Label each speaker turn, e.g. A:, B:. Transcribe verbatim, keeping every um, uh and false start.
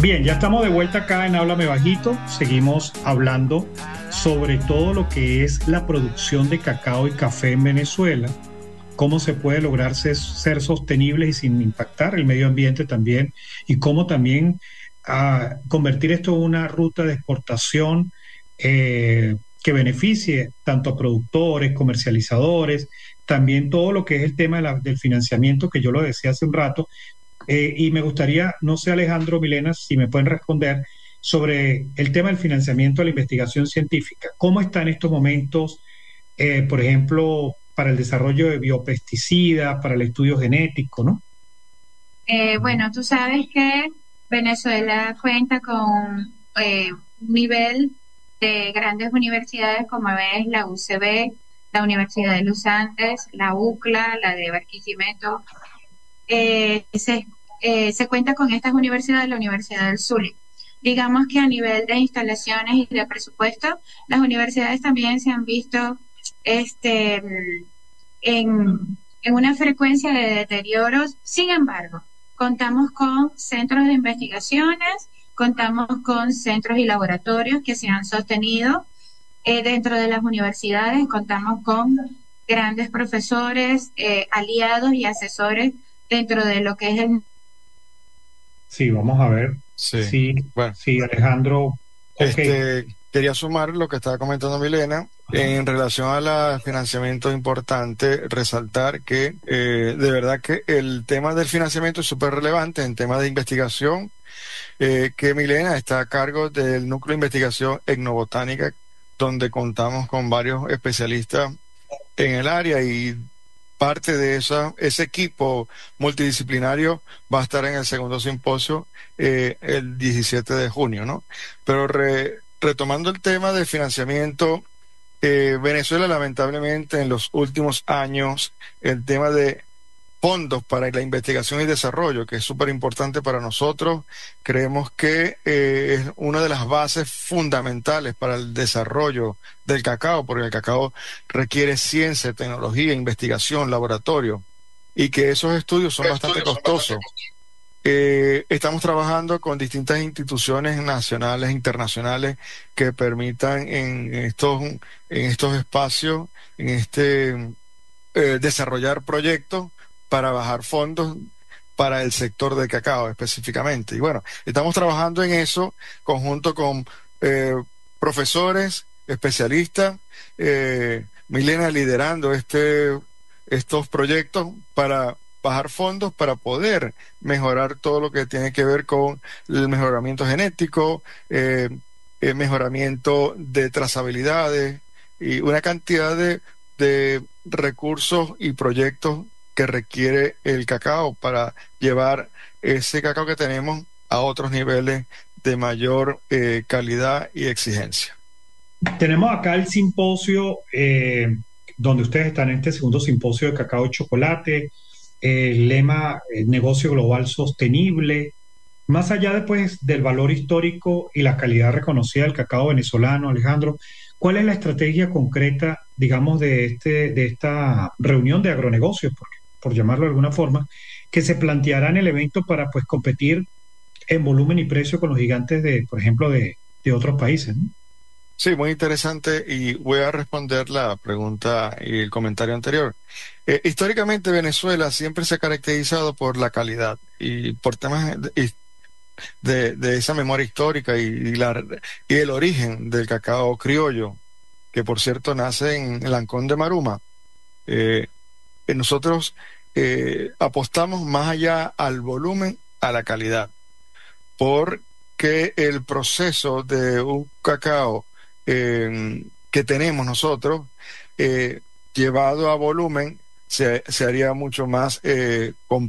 A: Bien, ya estamos de vuelta acá en Háblame Bajito. Seguimos hablando sobre todo lo que es la producción de cacao y café en Venezuela, cómo se puede lograr ser, ser sostenible y sin impactar el medio ambiente también, y cómo también ah, convertir esto en una ruta de exportación eh, que beneficie tanto a productores, comercializadores, también todo lo que es el tema de la- del financiamiento, que yo lo decía hace un rato. Eh, y me gustaría, no sé, Alejandro, Milena, si me pueden responder sobre el tema del financiamiento de la investigación científica. ¿Cómo está en estos momentos, eh, por ejemplo, para el desarrollo de biopesticidas, para el estudio genético, ¿no?
B: Eh, bueno, tú sabes que Venezuela cuenta con eh, un nivel de grandes universidades como es la U C B, la Universidad de los Andes, la UCLA, la de Barquisimeto. Eh, se, eh, se cuenta con estas universidades, la Universidad del Zulia. Digamos que a nivel de instalaciones y de presupuesto, las universidades también se han visto este, en, en una frecuencia de deterioros. Sin embargo, contamos con centros de investigaciones, contamos con centros y laboratorios que se han sostenido eh, dentro de las universidades, contamos con grandes profesores, eh, aliados y asesores dentro de lo que es el...
A: Sí, vamos a ver.
C: Sí,
A: Sí,
C: bueno,
A: sí, Alejandro. Ok.
C: este, quería sumar lo que estaba comentando Milena en relación al financiamiento importante, resaltar que eh, de verdad que el tema del financiamiento es súper relevante en temas de investigación, eh, que Milena está a cargo del núcleo de investigación etnobotánica, donde contamos con varios especialistas en el área y parte de esa, ese equipo multidisciplinario va a estar en el segundo simposio eh, el diecisiete de junio, ¿no? Pero re- retomando el tema del financiamiento, eh, Venezuela lamentablemente en los últimos años, el tema de fondos para la investigación y desarrollo, que es súper importante para nosotros. Creemos que eh, es una de las bases fundamentales para el desarrollo del cacao, porque el cacao requiere ciencia, tecnología, investigación, laboratorio, y que esos estudios son bastante costosos. Eh, estamos trabajando con distintas instituciones nacionales e internacionales que permitan en estos, en estos espacios, en este eh, desarrollar proyectos para bajar fondos para el sector del cacao específicamente. Y bueno, estamos trabajando en eso conjunto con eh, profesores, especialistas, eh, Milena liderando este, estos proyectos para bajar fondos para poder mejorar todo lo que tiene que ver con el mejoramiento genético, eh, el mejoramiento de trazabilidades y una cantidad de de recursos y proyectos que requiere el cacao para llevar ese cacao que tenemos a otros niveles de mayor eh, calidad y exigencia.
A: Tenemos acá el simposio, eh, donde ustedes están en este segundo simposio de cacao y chocolate, eh, el lema eh, negocio global sostenible. Más allá después del valor histórico y la calidad reconocida del cacao venezolano, Alejandro, ¿cuál es la estrategia concreta, digamos, de este, de esta reunión de agronegocios, por, por llamarlo de alguna forma, que se planteará en el evento para pues competir en volumen y precio con los gigantes de, por ejemplo, de, de otros países, ¿no?
C: Sí, muy interesante y voy a responder la pregunta y el comentario anterior. Eh, históricamente Venezuela siempre se ha caracterizado por la calidad y por temas de, de- de esa memoria histórica y, y la, y el origen del cacao criollo, que por cierto nace en el Ancón de Maruma. Eh, eh, nosotros eh, apostamos más allá al volumen, a la calidad, porque el proceso de un cacao eh, que tenemos nosotros, eh, llevado a volumen, se, se haría mucho más eh, complejo